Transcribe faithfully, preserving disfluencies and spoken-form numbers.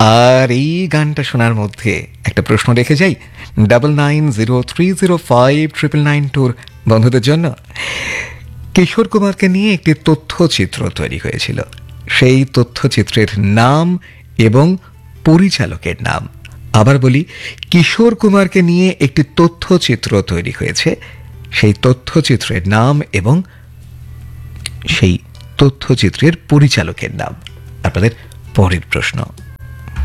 আর এই গানটা শোনার মধ্যে একটা প্রশ্ন রেখে যাই double nine zero three zero five triple nine টুর বন্ধুদের জন্য। কিশোর কুমারকে নিয়ে একটি তথ্যচিত্র তৈরি হয়েছিল, সেই তথ্যচিত্রের নাম এবং পরিচালকের নাম। আবার বলি, কিশোর কুমারকে নিয়ে একটি তথ্যচিত্র তৈরি হয়েছে, সেই তথ্যচিত্রের নাম এবং সেই তথ্যচিত্রের পরিচালকের নাম। আপনাদের পরের প্রশ্ন।